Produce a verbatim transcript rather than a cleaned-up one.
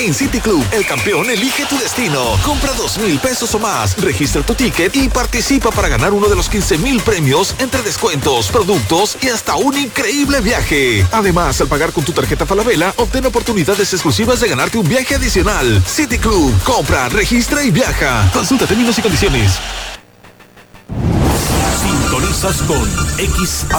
En City Club, el campeón elige tu destino. Compra dos mil pesos o más, registra tu ticket y participa para ganar uno de los quince mil premios entre descuentos, productos y hasta un increíble viaje. Además, al pagar con tu tarjeta Falabella, obtén oportunidades exclusivas de ganarte un viaje adicional. City Club, compra, registra y viaja. Consulta términos y condiciones. Sintonizas con X